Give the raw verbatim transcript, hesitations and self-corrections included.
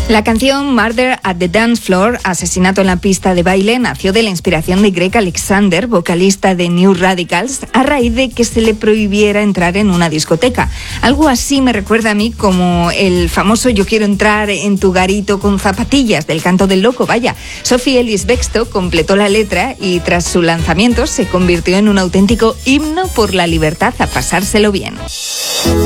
La canción Murder at the Dance Floor, asesinato en la pista de baile, nació de la inspiración de Greg Alexander, vocalista de New Radicals, a raíz de que se le prohibiera entrar en una discoteca. Algo así me recuerda a mí como el famoso "Yo quiero entrar en tu garito con zapatillas" del Canto del Loco. Vaya, Sophie Ellis-Bextor completó la letra y tras su lanzamiento se convirtió en un auténtico himno por la libertad a pasárselo bien.